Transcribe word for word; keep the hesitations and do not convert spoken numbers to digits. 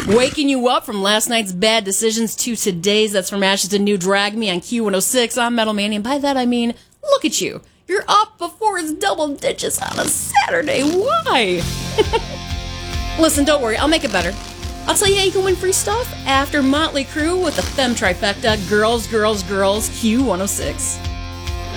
Waking you up from last night's bad decisions to today's. That's from Ashes to New Drag Me on Q one oh six. I'm Metal Manny, and by that I mean, look at you. You're up before it's double digits on a Saturday. Why? Listen, don't worry. I'll make it better. I'll tell you how you can win free stuff after Motley Crue with the Femme Trifecta. Girls, girls, girls. Q one oh six.